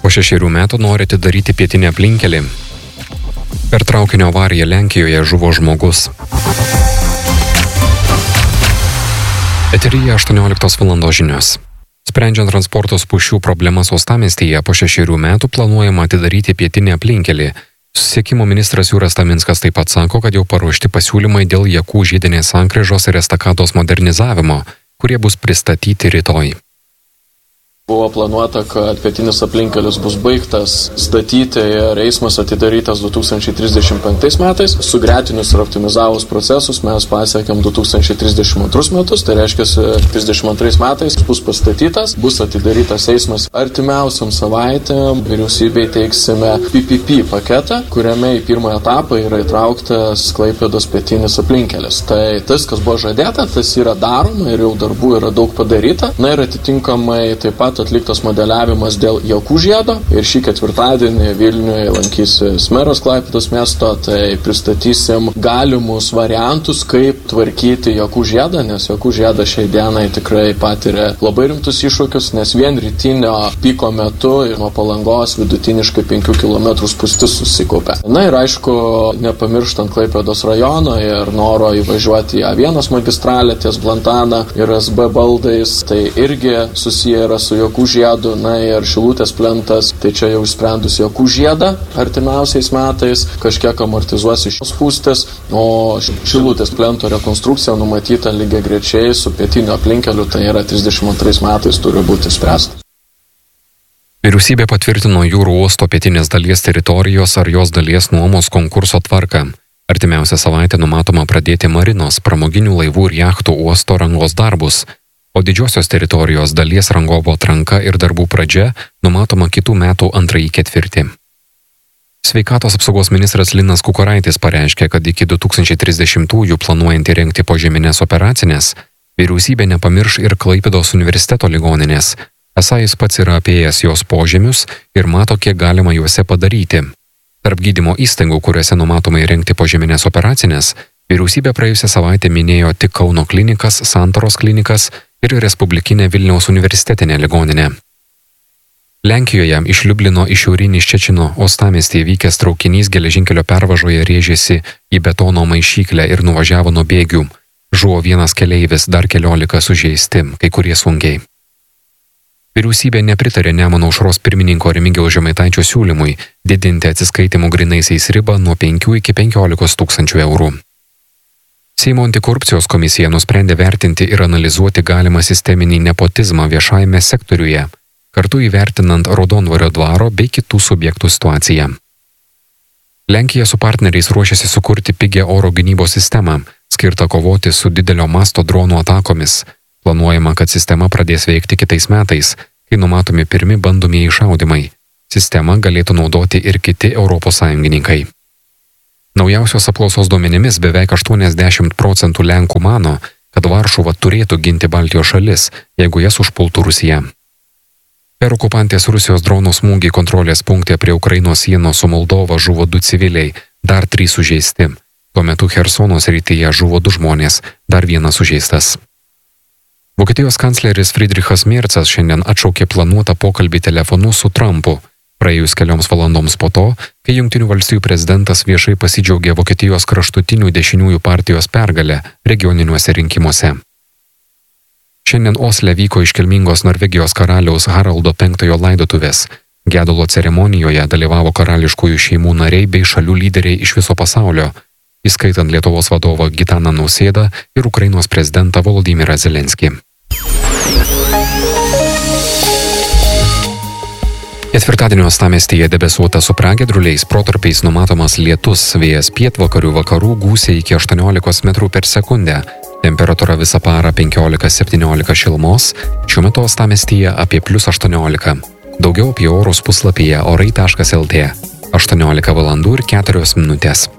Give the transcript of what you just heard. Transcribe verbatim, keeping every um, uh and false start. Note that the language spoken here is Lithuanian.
po šešerių metų nori atidaryti pietinę aplinkelį. Per traukinio avariją Lenkijoje žuvo žmogus. Eteryje aštuonioliktos valandos žinios. Sprendžiant transporto spūsčių problemas uostamiestyje, po šešerių metų planuojama atidaryti pietinę aplinkelį. Susisiekimo ministras Jūras Taminskas taip pat sako, kad jau paruošti pasiūlymai dėl Jakų žiedinės sankryžos ir estakados modernizavimo, kurie bus pristatyti rytoj. Buvo planuota, kad pietinis aplinkelis bus baigtas statyti ir eismas atidarytas du tūkstančiai trisdešimt penktais metais. Sugretinus ir optimizavus procesus mes pasiekėm du tūkstančiai trisdešimt antrus metus, tai reiškia, trisdešimt antrais metais bus pastatytas, bus atidarytas eismas. Artimiausiam savaitėm vyriausybei teiksime P P P paketą, kuriame į pirmąją etapą yra įtrauktas Klaipėdos pietinis aplinkelis. Tai tas, kas buvo žadėta, tas yra daroma ir jau darbų yra daug padaryta. Na ir atitinkamai taip pat atliktas modeliavimas dėl Jakų žiedo ir šį ketvirtadienį Vilniuje lankysis meras Klaipėdos miesto, tai pristatysim galimus variantus, kaip tvarkyti Jakų žiedą, nes Jakų žiedas šiai dienai tikrai patiria labai rimtus iššūkius, nes vien rytinio piko metu ir nuo Palangos vidutiniškai penkių kilometrų spūstis susikaupia. Na ir aišku, nepamirštant Klaipėdos rajono ir noro įvažiuoti į A vienas magistralę ties Blantaną ir S B baldais, tai irgi susiję yra su Jakų žiedu, na ir Šilutės plentas, tai čia jau išsprendus Jakų žiedą artimiausiais metais, kažkiek amortizuosi šios spūstis, o Šilutės plento rekonstrukcija numatyta lygiai grečiai su pietiniu aplinkeliu, tai yra trisdešimt antrais metais turi būti spręsta. Vyriausybė patvirtino jūrų uosto pietinės dalies teritorijos ar jos dalies nuomos konkurso tvarką. Artimiausią savaitę numatoma pradėti marinos, pramoginių laivų ir jachtų uosto rangos darbus, o didžiosios teritorijos dalies rangovo atranka ir darbų pradžia numatoma kitų metų antrąjį ketvirtį. Sveikatos apsaugos ministras Linas Kukuraitis pareiškė, kad iki du tūkstančiai trisdešimtųjų planuojant įrengti požeminės operacinės, vyriausybė nepamirš ir Klaipėdos universiteto ligoninės. Esą jis pats yra apėjęs jos požemius ir mato, kiek galima juose padaryti. Tarp gydymo įstaigų, kuriuose numatoma įrengti požeminės operacinės, vyriausybė praėjusią savaitę minėjo tik Kauno klinikas, Santaros klinikas ir Respublikinė Vilniaus universitetinė ligoninė. Lenkijoje iš Liublino į šiaurinį Ščečino uostamiestį vykęs traukinys geležinkelio pervažoje rėžėsi į betono maišyklę ir nuvažiavo nuo bėgių. Žuvo vienas keleivis, dar keliolika sužeisti, kai kurie sunkiai. Vyriausybė nepritarė Nemuno aušros pirmininko Remigijaus Žemaitaičio siūlymui didinti atsiskaitimų grynaisiais ribą nuo penkių iki penkiolikos tūkstančių eurų. Seimo antikorupcijos komisija nusprendė vertinti ir analizuoti galimą sisteminį nepotizmą viešajame sektoriuje, kartu įvertinant Raudondvario dvaro bei kitų subjektų situaciją. Lenkija su partneriais ruošiasi sukurti pigią oro gynybos sistemą, skirtą kovoti su didelio masto dronų atakomis. Planuojama, kad sistema pradės veikti kitais metais, kai numatomi pirmi bandomieji šaudymai. Sistemą galėtų naudoti ir kiti Europos sąjungininkai. Naujausios apklausos duomenimis beveik aštuoniasdešimt procentų Lenkų mano, kad Varšuva turėtų ginti Baltijos šalis, jeigu jas užpultų Rusija. Per okupantės Rusijos dronų smūgį kontrolės punkte prie Ukrainos sienos su Moldova žuvo du civiliai, dar trys sužeisti. Tuo metu Chersono srityje žuvo du žmonės, dar vienas sužeistas. Vokietijos kancleris Friedrichas Merzas šiandien atšaukė planuotą pokalbį telefonu su Trumpu, praėjus kelioms valandoms po to, kai Jungtinių valstijų prezidentas viešai pasidžiaugė Vokietijos kraštutinių dešiniųjų partijos pergalę regioniniuose rinkimuose. Šiandien Osle vyko iškilmingos Norvegijos karaliaus Haraldo penktojo laidotuvės. Gedulo ceremonijoje dalyvavo karališkųjų šeimų nariai bei šalių lyderiai iš viso pasaulio, įskaitant Lietuvos vadovą Gitaną Nausėdą ir Ukrainos prezidentą Volodymyrą Zelenskį. Ketvirtadienio uostamiestyje debesuota su pragiedruliais, protarpiais numatomas lietus, vėjas pietvakarių vakarų gūsiai iki aštuoniolikos metrų per sekundę. Temperatūra visą parą penkiolika septyniolika šilumos, šiuo metu uostamiestyje apie plius aštuoniolika. Daugiau apie orus puslapyje orai taškas lt. aštuoniolika valandų ir keturios minutės.